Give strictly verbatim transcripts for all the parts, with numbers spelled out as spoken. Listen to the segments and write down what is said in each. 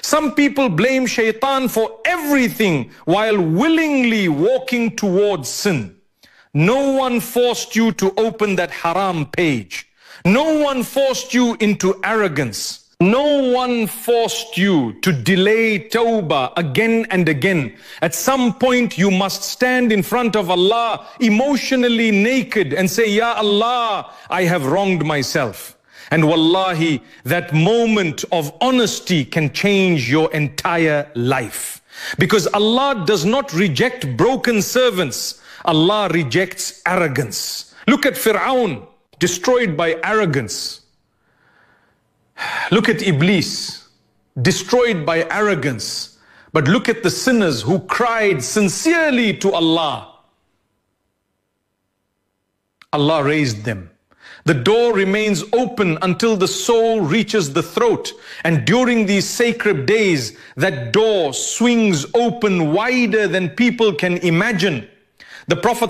Some people blame shaitan for everything while willingly walking towards sin. No one forced you to open that haram page. No one forced you into arrogance. No one forced you to delay tawbah again and again. At some point you must stand in front of Allah emotionally naked and say, Ya Allah, I have wronged myself. And wallahi, that moment of honesty can change your entire life. Because Allah does not reject broken servants. Allah rejects arrogance. Look at Fir'aun, destroyed by arrogance. Look at Iblis, destroyed by arrogance. But look at the sinners who cried sincerely to Allah. Allah raised them. The door remains open until the soul reaches the throat. And during these sacred days, that door swings open wider than people can imagine. The Prophet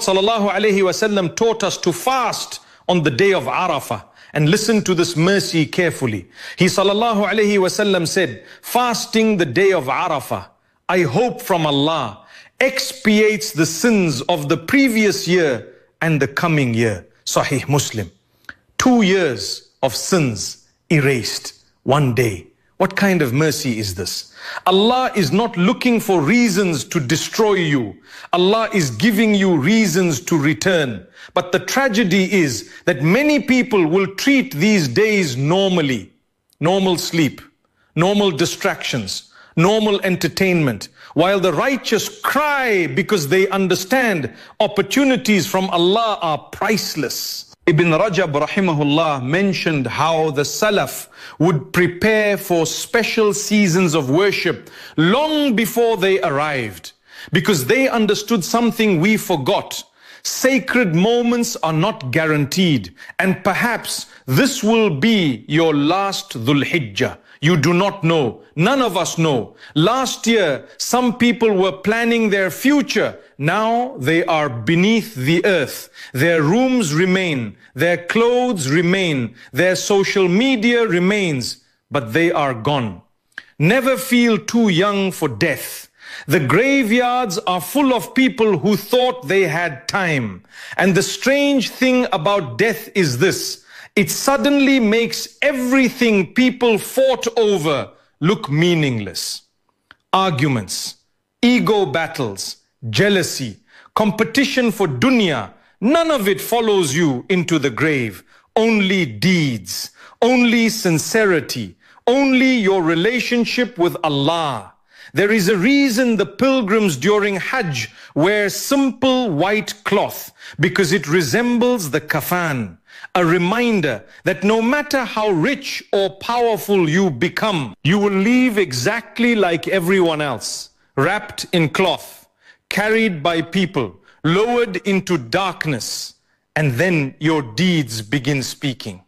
ﷺ taught us to fast on the day of Arafah. And listen to this mercy carefully. He sallallahu alayhi wasallam said, fasting the day of Arafah, I hope from Allah, expiates the sins of the previous year and the coming year. Sahih Muslim. Two years of sins erased one day. What kind of mercy is this? Allah is not looking for reasons to destroy you. Allah is giving you reasons to return. But the tragedy is that many people will treat these days normally. Normal sleep, normal distractions, normal entertainment, while the righteous cry because they understand opportunities from Allah are priceless. Ibn Rajab rahimahullah mentioned how the Salaf would prepare for special seasons of worship long before they arrived, because they understood something we forgot. Sacred moments are not guaranteed, and perhaps this will be your last Dhul Hijjah. You do not know. None of us know. Last year, some people were planning their future. Now they are beneath the earth. Their rooms remain. Their clothes remain. Their social media remains. But they are gone. Never feel too young for death. The graveyards are full of people who thought they had time. And the strange thing about death is this. It suddenly makes everything people fought over look meaningless. Arguments, ego battles, jealousy, competition for dunya, none of it follows you into the grave. Only deeds, only sincerity, only your relationship with Allah. There is a reason the pilgrims during Hajj wear simple white cloth, because it resembles the kafan. A reminder that no matter how rich or powerful you become, you will leave exactly like everyone else, wrapped in cloth, carried by people, lowered into darkness, and then your deeds begin speaking.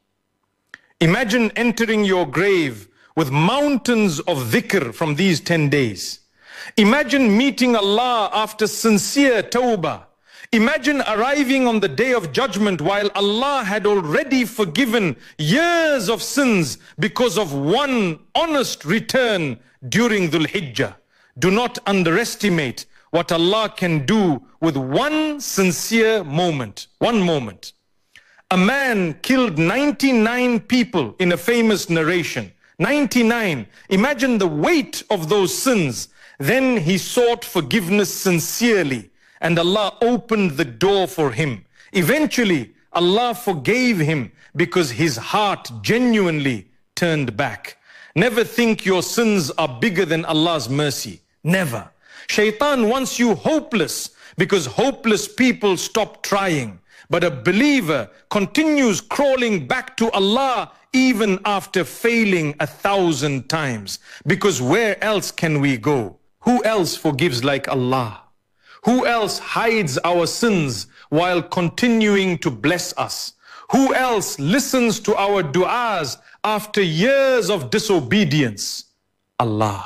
Imagine entering your grave with mountains of dhikr from these ten days. Imagine meeting Allah after sincere tawbah. Imagine arriving on the day of judgment while Allah had already forgiven years of sins because of one honest return during Dhul Hijjah. Do not underestimate what Allah can do with one sincere moment, one moment. A man killed ninety-nine people in a famous narration. ninety-nine. Imagine the weight of those sins. Then he sought forgiveness sincerely, and Allah opened the door for him. Eventually, Allah forgave him because his heart genuinely turned back. Never think your sins are bigger than Allah's mercy. Never. Shaitan wants you hopeless because hopeless people stop trying. But a believer continues crawling back to Allah even after failing a thousand times. Because where else can we go? Who else forgives like Allah? Who else hides our sins while continuing to bless us? Who else listens to our du'as after years of disobedience? Allah.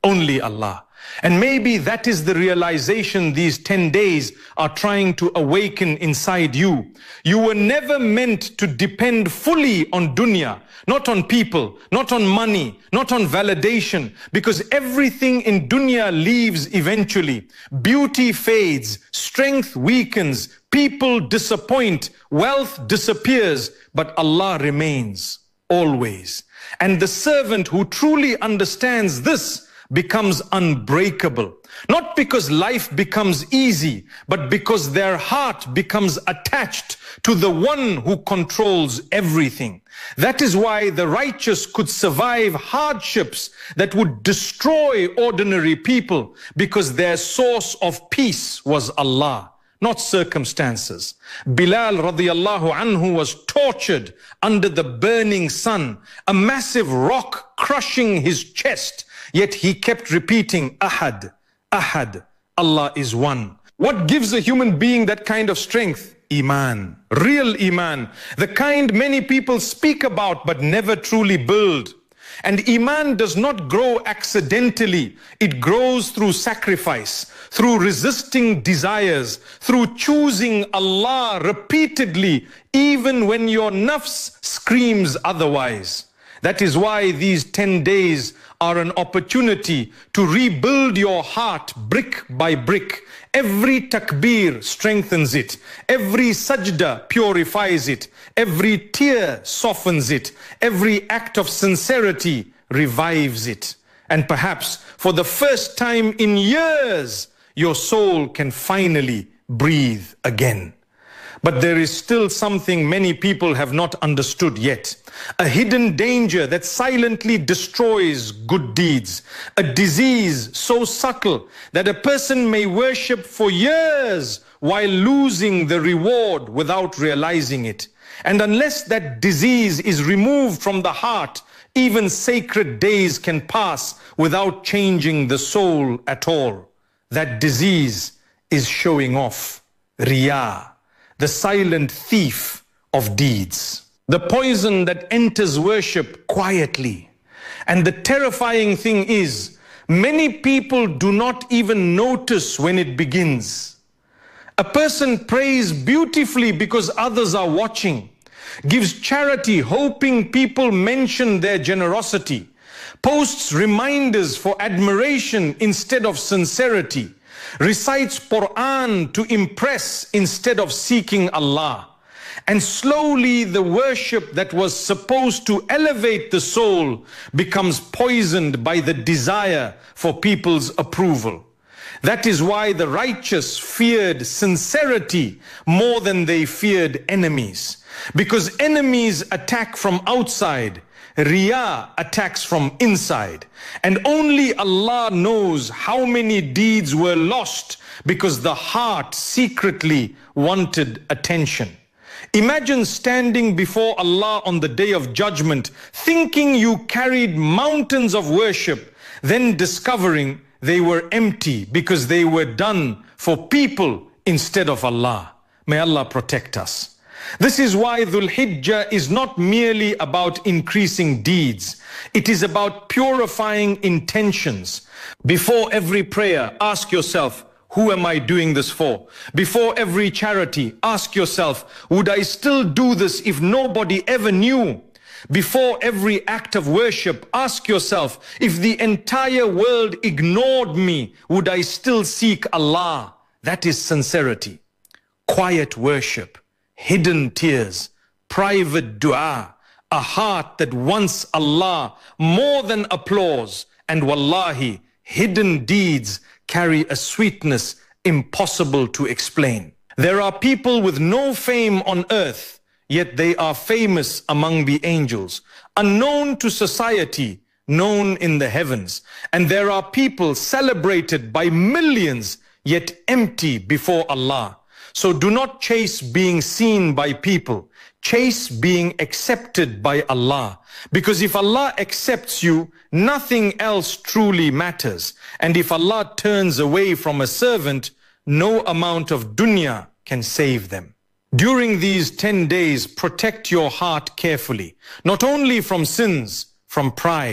Only Allah. And maybe that is the realization these ten days are trying to awaken inside you. You were never meant to depend fully on dunya, not on people, not on money, not on validation, because everything in dunya leaves eventually. Beauty fades, strength weakens, people disappoint, wealth disappears, but Allah remains always. And the servant who truly understands this becomes unbreakable. Not because life becomes easy, but because their heart becomes attached to the one who controls everything. That is why the righteous could survive hardships that would destroy ordinary people, because their source of peace was Allah, not circumstances. Bilal radiallahu anhu was tortured under the burning sun, a massive rock crushing his chest. Yet he kept repeating, Ahad, Ahad, Allah is one. What gives a human being that kind of strength? Iman, real Iman, the kind many people speak about but never truly build. And Iman does not grow accidentally. It grows through sacrifice, through resisting desires, through choosing Allah repeatedly, even when your nafs screams otherwise. That is why these ten days are an opportunity to rebuild your heart brick by brick. Every takbir strengthens it. Every sajda purifies it. Every tear softens it. Every act of sincerity revives it. And perhaps for the first time in years, your soul can finally breathe again. But there is still something many people have not understood yet. A hidden danger that silently destroys good deeds. A disease so subtle that a person may worship for years while losing the reward without realizing it. And unless that disease is removed from the heart, even sacred days can pass without changing the soul at all. That disease is showing off. Riyah, the silent thief of deeds. The poison that enters worship quietly. And the terrifying thing is, many people do not even notice when it begins. A person prays beautifully because others are watching, gives charity hoping people mention their generosity, posts reminders for admiration instead of sincerity, recites Quran to impress instead of seeking Allah. And slowly the worship that was supposed to elevate the soul becomes poisoned by the desire for people's approval. That is why the righteous feared sincerity more than they feared enemies. Because enemies attack from outside, Riyah attacks from inside. And only Allah knows how many deeds were lost because the heart secretly wanted attention. Imagine standing before Allah on the day of judgment, thinking you carried mountains of worship, then discovering they were empty because they were done for people instead of Allah. May Allah protect us. This is why Dhul Hijjah is not merely about increasing deeds. It is about purifying intentions. Before every prayer, ask yourself, who am I doing this for? Before every charity, ask yourself, would I still do this if nobody ever knew? Before every act of worship, ask yourself, if the entire world ignored me, would I still seek Allah? That is sincerity. Quiet worship, hidden tears, private dua, a heart that wants Allah more than applause, and wallahi, hidden deeds carry a sweetness impossible to explain. There are people with no fame on earth, yet they are famous among the angels, unknown to society, known in the heavens. And there are people celebrated by millions, yet empty before Allah. So do not chase being seen by people. Chase being accepted by Allah. Because if Allah accepts you, nothing else truly matters. And if Allah turns away from a servant, no amount of dunya can save them. During these ten days, protect your heart carefully, not only from sins, from pride,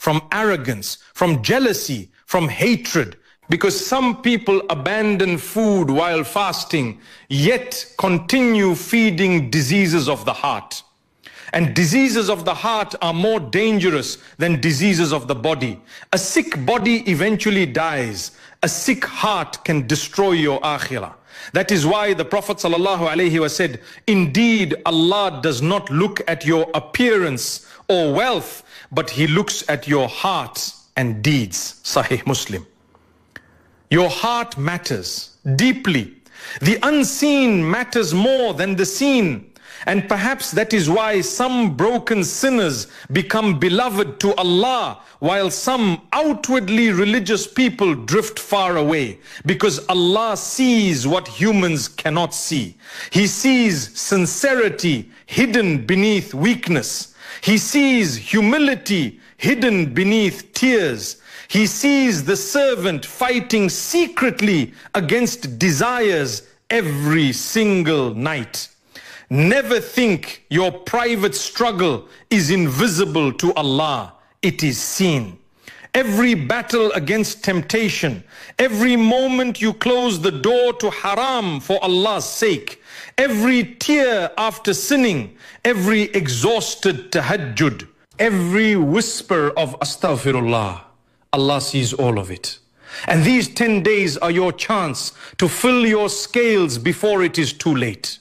from arrogance, from jealousy, from hatred. Because some people abandon food while fasting, yet continue feeding diseases of the heart. And diseases of the heart are more dangerous than diseases of the body. A sick body eventually dies. A sick heart can destroy your akhirah. That is why the Prophet ﷺ said, indeed, Allah does not look at your appearance or wealth, but He looks at your heart and deeds. Sahih Muslim. Your heart matters deeply. The unseen matters more than the seen. And perhaps that is why some broken sinners become beloved to Allah, while some outwardly religious people drift far away. Because Allah sees what humans cannot see. He sees sincerity hidden beneath weakness. He sees humility hidden beneath tears. He sees the servant fighting secretly against desires every single night. Never think your private struggle is invisible to Allah. It is seen. Every battle against temptation, every moment you close the door to haram for Allah's sake, every tear after sinning, every exhausted tahajjud, every whisper of astaghfirullah, Allah sees all of it. And these ten days are your chance to fill your scales before it is too late.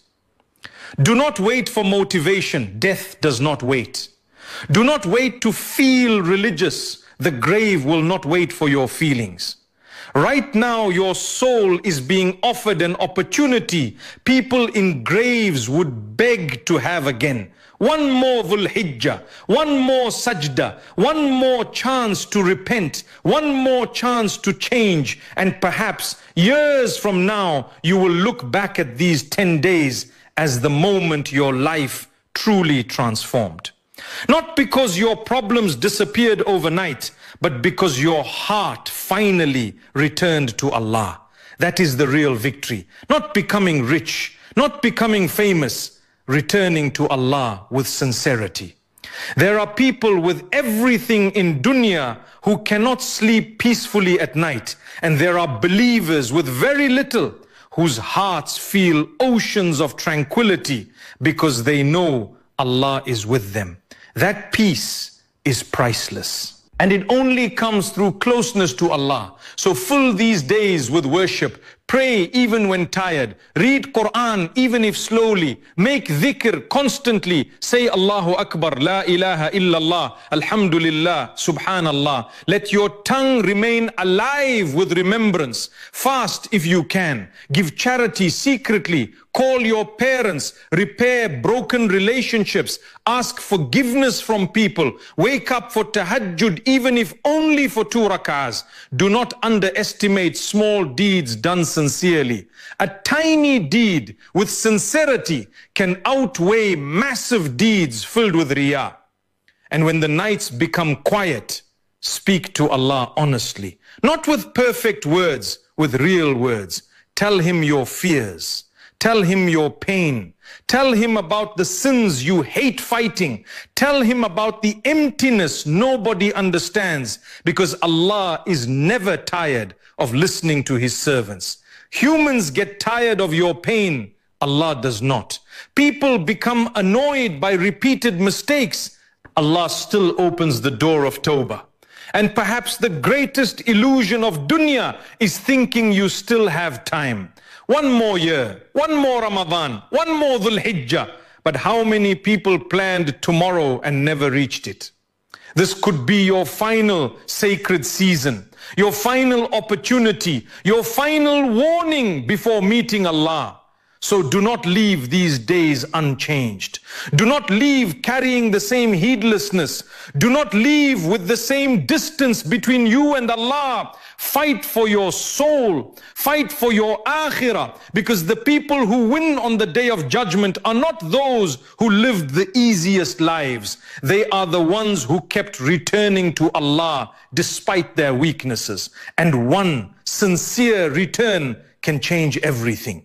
Do not wait for motivation. Death does not wait. Do not wait to feel religious. The grave will not wait for your feelings. Right now, your soul is being offered an opportunity people in graves would beg to have again. One more Dhul Hijjah, one more sajda, one more chance to repent, one more chance to change, and perhaps years from now, you will look back at these ten days as the moment your life truly transformed. Not because your problems disappeared overnight, but because your heart finally returned to Allah. That is the real victory. Not becoming rich, not becoming famous, returning to Allah with sincerity. There are people with everything in dunya who cannot sleep peacefully at night, and there are believers with very little whose hearts feel oceans of tranquility because they know Allah is with them. That peace is priceless. And it only comes through closeness to Allah. So fill these days with worship. Pray even when tired. Read Quran even if slowly. Make dhikr constantly. Say Allahu Akbar, La ilaha illallah, Alhamdulillah, Subhanallah. Let your tongue remain alive with remembrance. Fast if you can. Give charity secretly. Call your parents. Repair broken relationships. Ask forgiveness from people. Wake up for tahajjud even if only for two rak'ahs. Do not underestimate small deeds done sincerely. A tiny deed with sincerity can outweigh massive deeds filled with riyah. And when the nights become quiet, speak to Allah honestly. Not with perfect words, with real words. Tell Him your fears. Tell Him your pain. Tell Him about the sins you hate fighting. Tell Him about the emptiness nobody understands, because Allah is never tired of listening to His servants. Humans get tired of your pain. Allah does not. People become annoyed by repeated mistakes. Allah still opens the door of tawbah. And perhaps the greatest illusion of dunya is thinking you still have time. One more year, one more Ramadan, one more Dhul Hijjah. But how many people planned tomorrow and never reached it? This could be your final sacred season, your final opportunity, your final warning before meeting Allah. So do not leave these days unchanged. Do not leave carrying the same heedlessness. Do not leave with the same distance between you and Allah. Fight for your soul. Fight for your akhirah. Because the people who win on the day of judgment are not those who lived the easiest lives. They are the ones who kept returning to Allah despite their weaknesses. And one sincere return can change everything.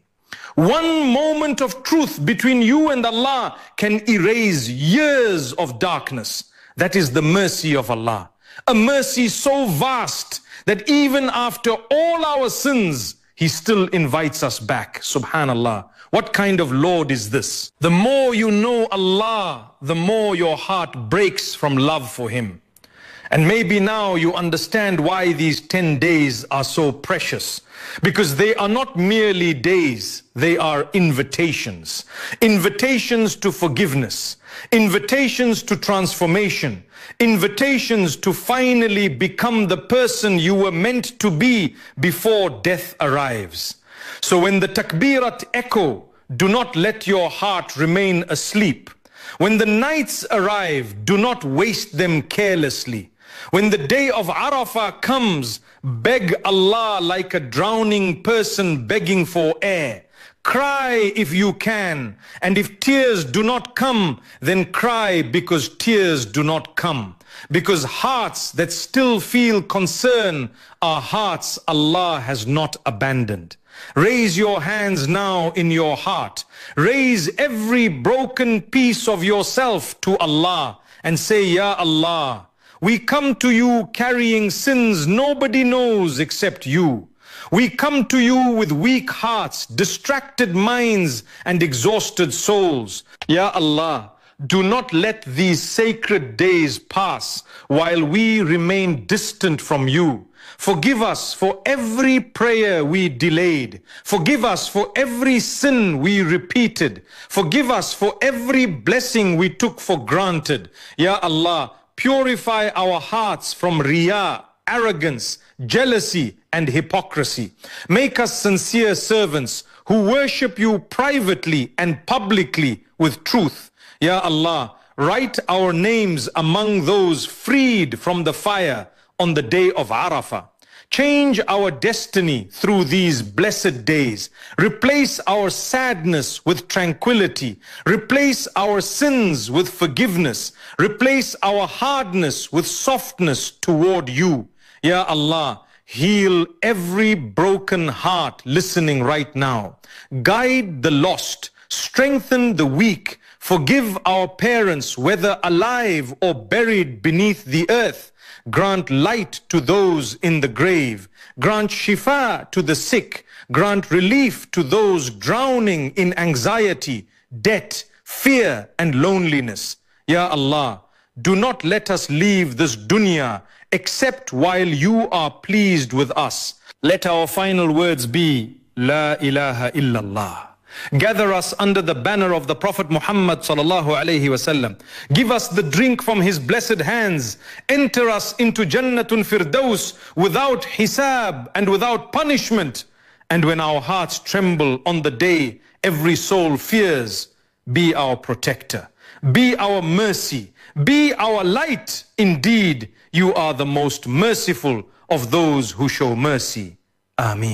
One moment of truth between you and Allah can erase years of darkness. That is the mercy of Allah. A mercy so vast that even after all our sins, He still invites us back. Subhanallah. What kind of Lord is this? The more you know Allah, the more your heart breaks from love for Him. And maybe now you understand why these ten days are so precious. Because they are not merely days, they are invitations. Invitations to forgiveness, invitations to transformation, invitations to finally become the person you were meant to be before death arrives. So when the takbirat echo, do not let your heart remain asleep. When the nights arrive, do not waste them carelessly. When the day of Arafah comes, beg Allah like a drowning person begging for air. Cry if you can, and if tears do not come, then cry because tears do not come. Because hearts that still feel concern are hearts Allah has not abandoned. Raise your hands now in your heart. Raise every broken piece of yourself to Allah and say, Ya Allah, we come to you carrying sins nobody knows except you. We come to you with weak hearts, distracted minds, and exhausted souls. Ya Allah, do not let these sacred days pass while we remain distant from you. Forgive us for every prayer we delayed. Forgive us for every sin we repeated. Forgive us for every blessing we took for granted. Ya Allah, purify our hearts from riyā, arrogance, jealousy, and hypocrisy. Make us sincere servants who worship you privately and publicly with truth. Ya Allah, write our names among those freed from the fire on the day of Arafah. Change our destiny through these blessed days. Replace our sadness with tranquility. Replace our sins with forgiveness. Replace our hardness with softness toward you. Ya Allah, heal every broken heart listening right now. Guide the lost. Strengthen the weak. Forgive our parents, whether alive or buried beneath the earth. Grant light to those in the grave. Grant shifa to the sick. Grant relief to those drowning in anxiety, debt, fear, and loneliness. Ya Allah, do not let us leave this dunya except while you are pleased with us. Let our final words be, La ilaha illallah. Gather us under the banner of the Prophet Muhammad sallallahu alaihi wasallam. Give us the drink from his blessed hands. Enter us into Jannatul Firdaus without hisab and without punishment. And when our hearts tremble on the day every soul fears, be our protector, be our mercy, be our light. Indeed, you are the most merciful of those who show mercy. Ameen.